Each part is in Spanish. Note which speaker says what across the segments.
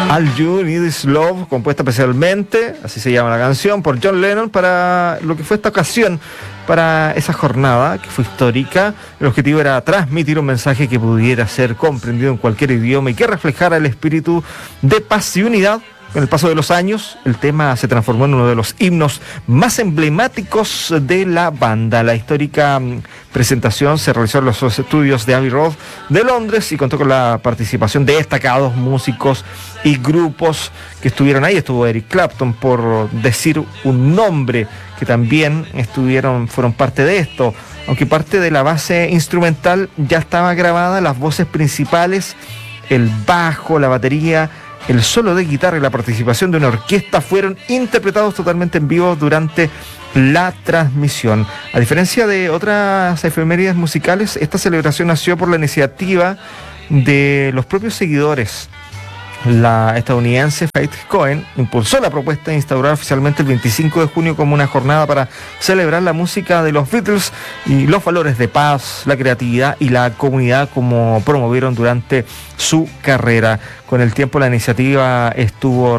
Speaker 1: All You Need Is Love, compuesta especialmente, así se llama la canción, por John Lennon para lo que fue esta ocasión, para esa jornada que fue histórica. El objetivo era transmitir un mensaje que pudiera ser comprendido en cualquier idioma y que reflejara el espíritu de paz y unidad. Con el paso de los años, el tema se transformó en uno de los himnos más emblemáticos de la banda. La histórica presentación se realizó en los estudios de Abbey Road de Londres y contó con la participación de destacados músicos y grupos que estuvieron ahí. Estuvo Eric Clapton, por decir un nombre, que también fueron parte de esto. Aunque parte de la base instrumental ya estaba grabada, las voces principales, el bajo, la batería, el solo de guitarra y la participación de una orquesta fueron interpretados totalmente en vivo durante la transmisión. A diferencia de otras efemérides musicales, esta celebración nació por la iniciativa de los propios seguidores. La estadounidense Faith Cohen impulsó la propuesta de instaurar oficialmente el 25 de junio como una jornada para celebrar la música de los Beatles y los valores de paz, la creatividad y la comunidad como promovieron durante su carrera. Con el tiempo la iniciativa obtuvo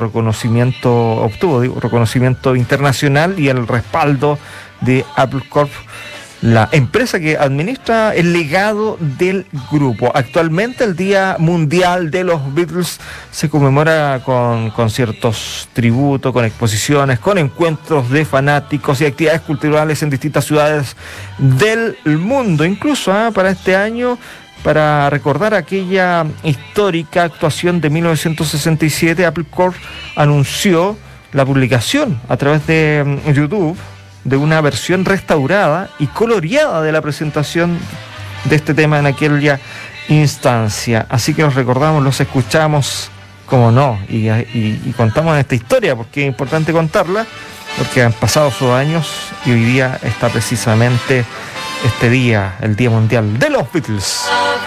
Speaker 1: reconocimiento internacional y el respaldo de Apple Corp, la empresa que administra el legado del grupo. Actualmente el Día Mundial de los Beatles se conmemora con conciertos tributo, con exposiciones, con encuentros de fanáticos y actividades culturales en distintas ciudades del mundo. Incluso para este año, para recordar aquella histórica actuación de 1967, Apple Corp anunció la publicación a través de YouTube de una versión restaurada y coloreada de la presentación de este tema en aquella instancia. Así que los recordamos, los escuchamos, como no, y contamos esta historia, porque es importante contarla, porque han pasado sus años y hoy día está precisamente este día, el Día Mundial de los Beatles.